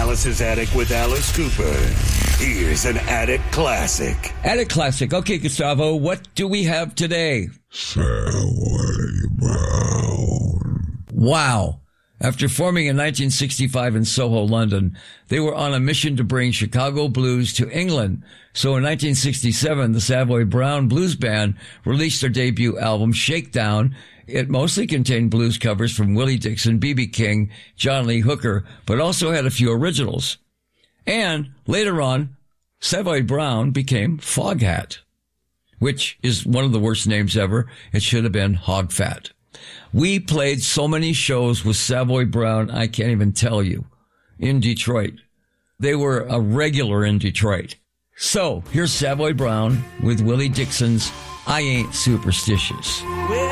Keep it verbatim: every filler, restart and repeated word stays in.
Alice's Attic with Alice Cooper. Here's an Attic Classic. Attic Classic. Okay, Gustavo, what do we have today? Savoy Brown. Wow. After forming in nineteen sixty-five in Soho, London, they were on a mission to bring Chicago blues to England. So in nineteen sixty-seven, the Savoy Brown Blues Band released their debut album, Shakedown. It mostly contained blues covers from Willie Dixon, B B King, John Lee Hooker, but also had a few originals. And later on, Savoy Brown became Foghat, which is one of the worst names ever. It should have been Hog Fat. We played so many shows with Savoy Brown, I can't even tell you, in Detroit. They were a regular in Detroit. So, here's Savoy Brown with Willie Dixon's I Ain't Superstitious. Well,